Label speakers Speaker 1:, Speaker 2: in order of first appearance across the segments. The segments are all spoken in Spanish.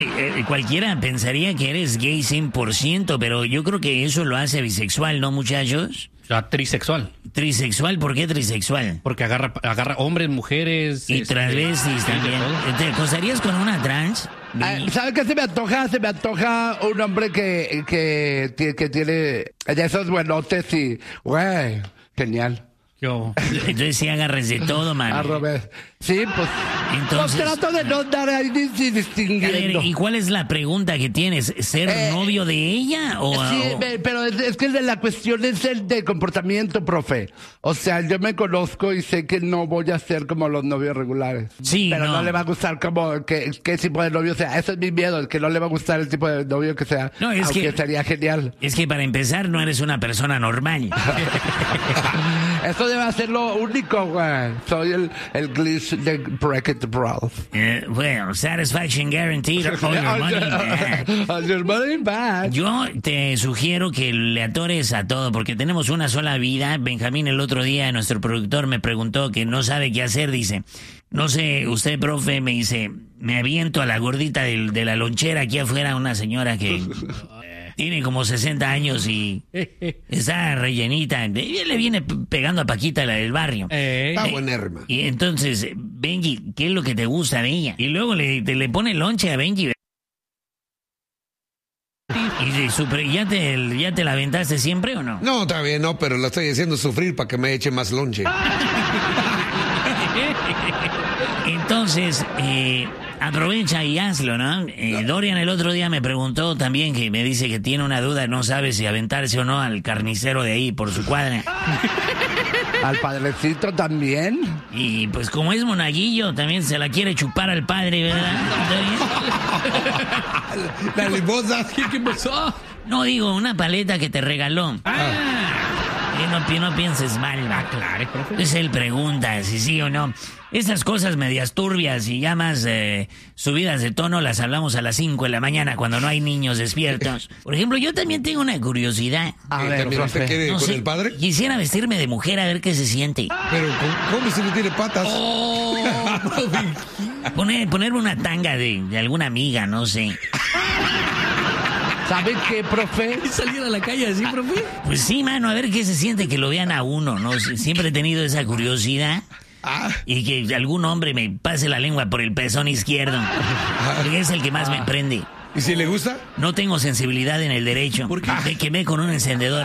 Speaker 1: Cualquiera pensaría que eres gay 100%, pero yo creo que eso lo hace bisexual, ¿no, muchachos?
Speaker 2: O sea, trisexual.
Speaker 1: ¿Trisexual? ¿Por qué trisexual?
Speaker 2: Porque agarra hombres, mujeres...
Speaker 1: Y transvestis también. ¿Te acostarías con una trans?
Speaker 3: ¿Sabes qué se me antoja? Se me antoja un hombre que tiene esos buenotes y... Güey, genial.
Speaker 2: Yo.
Speaker 1: Entonces sí agarres de todo, man.
Speaker 3: Sí, pues...
Speaker 1: Entonces...
Speaker 3: trato de no dar ahí distinguiendo.
Speaker 1: A ver, ¿y cuál es la pregunta que tienes? ¿Ser novio de ella o...?
Speaker 3: Sí, pero es que la cuestión es el de comportamiento, profe. O sea, yo me conozco y sé que no voy a ser como los novios regulares.
Speaker 1: Sí,
Speaker 3: pero no le va a gustar como qué tipo de novio sea. Eso es mi miedo, el que no le va a gustar el tipo de novio que sea.
Speaker 1: No, es
Speaker 3: aunque
Speaker 1: que
Speaker 3: sería genial.
Speaker 1: Es que para empezar no eres una persona normal.
Speaker 3: Eso debe ser lo único, güey. Soy el glitch de Break-It Ralph.
Speaker 1: Well, satisfaction guaranteed or your money back.
Speaker 3: Your money back.
Speaker 1: Yo te sugiero que le atores a todo, porque tenemos una sola vida. Benjamín el otro día, nuestro productor, me preguntó que no sabe qué hacer, dice... No sé, usted, profe, me dice, me aviento a la gordita de la lonchera aquí afuera, una señora que tiene como 60 años y está rellenita. Le viene pegando a Paquita, la del barrio.
Speaker 4: Está buenérrima.
Speaker 1: Y entonces, Benji, ¿qué es lo que te gusta de ella? Y luego le pone lonche a Benji. ¿Y ya te la aventaste siempre o no?
Speaker 4: No, todavía no, pero la estoy haciendo sufrir para que me eche más lonche.
Speaker 1: Entonces, aprovecha y hazlo, ¿no? Dorian el otro día me preguntó también, que me dice que tiene una duda, no sabe si aventarse o no al carnicero de ahí por su cuadra.
Speaker 3: ¿Al padrecito también?
Speaker 1: Y pues como es monaguillo, también se la quiere chupar al padre, ¿verdad?
Speaker 4: La limosna.
Speaker 2: ¿Qué pasó?
Speaker 1: No, digo, una paleta que te regaló. No pienses mal.
Speaker 2: Claro, profe.
Speaker 1: Entonces él pregunta si sí o no. Esas cosas medias turbias y ya más subidas de tono las hablamos a las 5 de la mañana cuando no hay niños despiertos. Por ejemplo, yo también tengo una curiosidad.
Speaker 3: A ver,
Speaker 4: ¿También usted quiere
Speaker 1: No
Speaker 4: con
Speaker 1: sé,
Speaker 4: el padre?
Speaker 1: quisiera vestirme de mujer a ver qué se siente.
Speaker 4: Pero, ¿cómo si no tiene patas?
Speaker 1: Ponerme una tanga de alguna amiga, no sé.
Speaker 3: ¿Sabe qué, profe?
Speaker 2: ¿Salir a la calle así, profe?
Speaker 1: Pues sí, mano, a ver qué se siente que lo vean a uno, ¿no? Siempre he tenido esa curiosidad. Y que algún hombre me pase la lengua por el pezón izquierdo. Porque es el que más me prende.
Speaker 4: ¿Y si le gusta?
Speaker 1: No tengo sensibilidad en el derecho.
Speaker 2: ¿Por qué?
Speaker 1: Me quemé con un encendedor.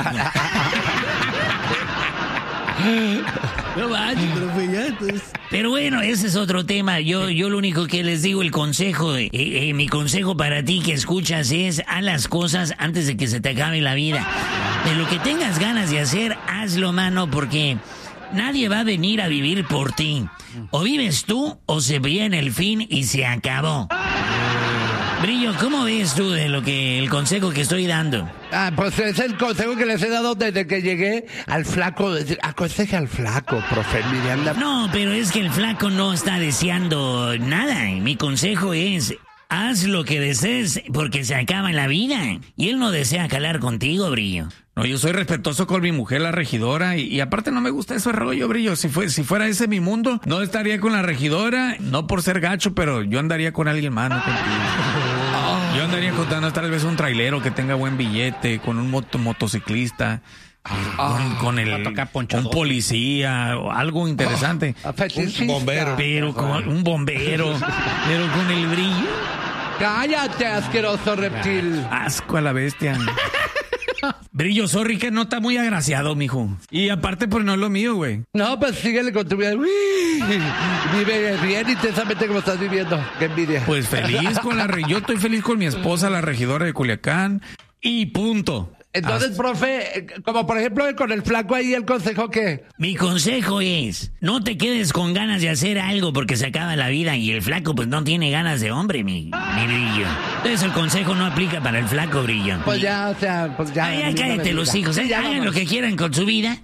Speaker 2: No manches, profe, ya, entonces...
Speaker 1: Pero bueno, ese es otro tema. Yo lo único que les digo, el consejo, mi consejo para ti que escuchas es, haz las cosas antes de que se te acabe la vida. De lo que tengas ganas de hacer, hazlo, mano, porque nadie va a venir a vivir por ti. O vives tú o se viene el fin y se acabó. Brillo, ¿cómo ves tú de el consejo que estoy dando?
Speaker 3: Pues es el consejo que les he dado desde que llegué al flaco. Aconseje al flaco, profe. Miranda.
Speaker 1: No, pero es que el flaco no está deseando nada. Mi consejo es, haz lo que desees porque se acaba la vida. Y él no desea calar contigo, Brillo.
Speaker 5: No, yo soy respetuoso con mi mujer, la regidora, y aparte no me gusta ese rollo, Brillo. Si fuera ese mi mundo, no estaría con la regidora, no por ser gacho, pero yo andaría con alguien más, no contigo. Yo andaría contando tal vez un trailero que tenga buen billete, con un motociclista, con un policía, o algo interesante.
Speaker 4: Un bombero.
Speaker 1: Pero con un bombero, pero con el Brillo.
Speaker 3: Cállate, asqueroso reptil.
Speaker 5: Asco a la bestia. Brillo, sorry que no está muy agraciado, mijo. Y aparte, pues no es lo mío, güey.
Speaker 3: No, pues síguele con tu vida. Vive bien intensamente como estás viviendo. Qué envidia.
Speaker 5: Pues feliz con yo estoy feliz con mi esposa, la regidora de Culiacán, y punto.
Speaker 3: Entonces, profe, como por ejemplo con el flaco ahí, el consejo que...
Speaker 1: Mi consejo es, no te quedes con ganas de hacer algo porque se acaba la vida y el flaco pues no tiene ganas de hombre, mi Brillo. Entonces el consejo no aplica para el flaco, Brillo.
Speaker 3: Pues ya, o sea, pues ya...
Speaker 1: Ya cállate los hijos,
Speaker 3: Sí, ya
Speaker 1: hagan
Speaker 3: vamos.
Speaker 1: lo que quieran con su vida.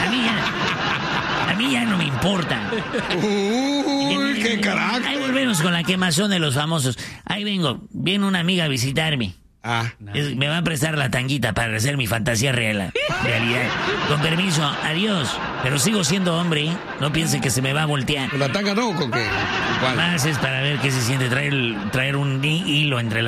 Speaker 1: A mí ya no me importa.
Speaker 4: Uy, qué carajo.
Speaker 1: Ahí volvemos con la quemazón de los famosos. Ahí viene una amiga a visitarme. Me va a prestar la tanguita para hacer mi fantasía realidad. Con permiso, adiós. Pero sigo siendo hombre, ¿eh? No piensen que se me va a voltear.
Speaker 4: ¿La tanga no o con qué?
Speaker 1: Más es para ver qué se siente traer un hilo entre las